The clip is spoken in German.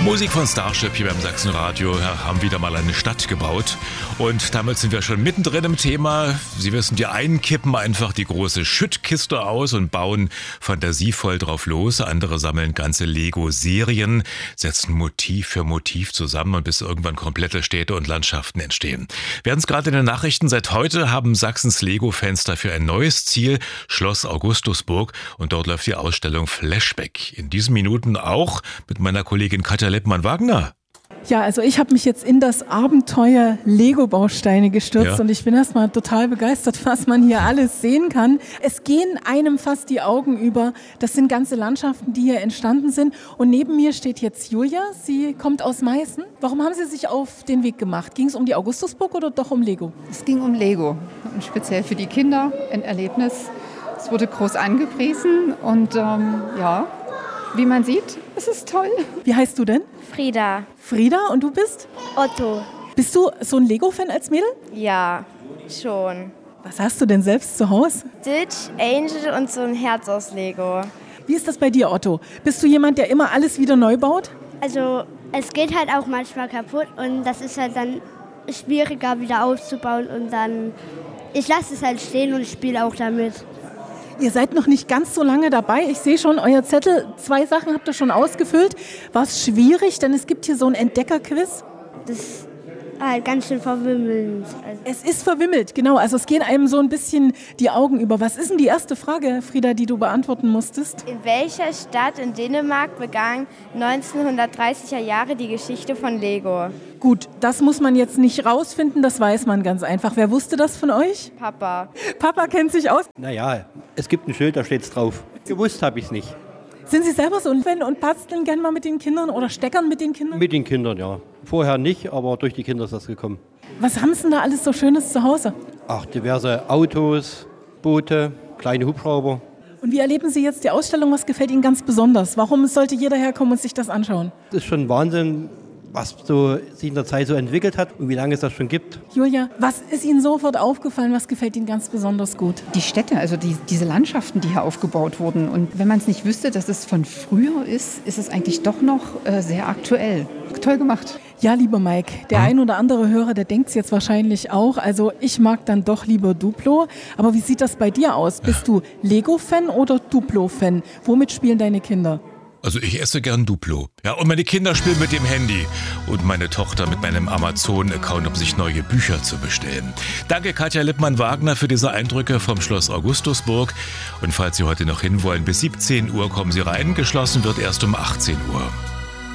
Musik von Starship hier beim Sachsenradio, haben wieder mal eine Stadt gebaut und damit sind wir schon mittendrin im Thema. Sie wissen, die einen kippen einfach die große Schüttkiste aus und bauen fantasievoll drauf los. Andere sammeln ganze Lego-Serien, setzen Motiv für Motiv zusammen und bis irgendwann komplette Städte und Landschaften entstehen. Wir hatten es gerade in den Nachrichten, seit heute haben Sachsens Lego-Fans dafür ein neues Ziel, Schloss Augustusburg, und dort läuft die Ausstellung Flashback. In diesen Minuten auch mit meiner Kollegin Katja Lippmann-Wagner. Ja, also ich habe mich jetzt in das Abenteuer Lego-Bausteine gestürzt und ich bin erstmal total begeistert, was man hier alles sehen kann. Es gehen einem fast die Augen über. Das sind ganze Landschaften, die hier entstanden sind. Und neben mir steht jetzt Julia. Sie kommt aus Meißen. Warum haben Sie sich auf den Weg gemacht? Ging es um die Augustusburg oder doch um Lego? Es ging um Lego, und speziell für die Kinder ein Erlebnis. Es wurde groß angepriesen und wie man sieht, es ist toll. Wie heißt du denn? Frieda. Frieda, und du bist? Otto. Bist du so ein Lego-Fan als Mädel? Ja, schon. Was hast du denn selbst zu Hause? Stitch, Angel und so ein Herz aus Lego. Wie ist das bei dir, Otto? Bist du jemand, der immer alles wieder neu baut? Also es geht halt auch manchmal kaputt und das ist halt dann schwieriger wieder aufzubauen und dann, ich lasse es halt stehen und spiele auch damit. Ihr seid noch nicht ganz so lange dabei. Ich sehe schon, euer Zettel, 2 Sachen habt ihr schon ausgefüllt. War es schwierig, denn es gibt hier so ein Entdeckerquiz? Das ist halt ganz schön verwimmelnd. Es ist verwimmelt, genau. Also es gehen einem so ein bisschen die Augen über. Was ist denn die erste Frage, Frieda, die du beantworten musstest? In welcher Stadt in Dänemark begann 1930er Jahre die Geschichte von Lego? Gut, das muss man jetzt nicht rausfinden, das weiß man ganz einfach. Wer wusste das von euch? Papa. Papa kennt sich aus. Naja, es gibt ein Schild, da steht's drauf. Gewusst habe ich es nicht. Sind Sie selber so ein Fan und basteln gerne mal mit den Kindern oder steckern mit den Kindern? Mit den Kindern, ja. Vorher nicht, aber durch die Kinder ist das gekommen. Was haben Sie denn da alles so Schönes zu Hause? Ach, diverse Autos, Boote, kleine Hubschrauber. Und wie erleben Sie jetzt die Ausstellung? Was gefällt Ihnen ganz besonders? Warum sollte jeder herkommen und sich das anschauen? Das ist schon Wahnsinn, was so sich in der Zeit so entwickelt hat und wie lange es das schon gibt. Julia, was ist Ihnen sofort aufgefallen? Was gefällt Ihnen ganz besonders gut? Die Städte, also diese Landschaften, die hier aufgebaut wurden. Und wenn man es nicht wüsste, dass es von früher ist, ist es eigentlich doch noch sehr aktuell. Toll gemacht. Ja, lieber Mike, der ein oder andere Hörer, der denkt es jetzt wahrscheinlich auch. Also ich mag dann doch lieber Duplo. Aber wie sieht das bei dir aus? Bist du Lego-Fan oder Duplo-Fan? Womit spielen deine Kinder? Also ich esse gern Duplo. Ja, und meine Kinder spielen mit dem Handy. Und meine Tochter mit meinem Amazon-Account, um sich neue Bücher zu bestellen. Danke Katja Lippmann-Wagner für diese Eindrücke vom Schloss Augustusburg. Und falls Sie heute noch hinwollen, bis 17 Uhr kommen Sie rein. Geschlossen wird erst um 18 Uhr.